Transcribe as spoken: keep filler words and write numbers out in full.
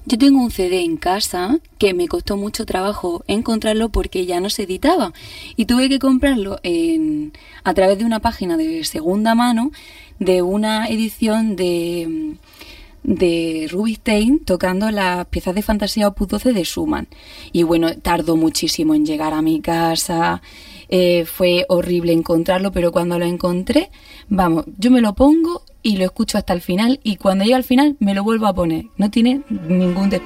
Yo tengo un C D en casa que me costó mucho trabajo encontrarlo porque ya no se editaba y tuve que comprarlo en, a través de una página de segunda mano de una edición de, de Rubinstein tocando las piezas de fantasía opus doce de Schumann. Y bueno, tardó muchísimo en llegar a mi casa, eh, fue horrible encontrarlo, pero cuando lo encontré, vamos, yo me lo pongo y lo escucho hasta el final y cuando llega al final me lo vuelvo a poner. No tiene ningún desperdicio.